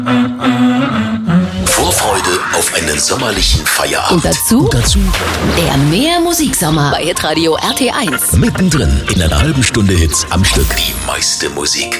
Vorfreude auf einen sommerlichen Feierabend. Und dazu der Mehr-Musik-Sommer bei Hitradio RT1. Mittendrin in einer halben Stunde Hits am Stück. Die meiste Musik.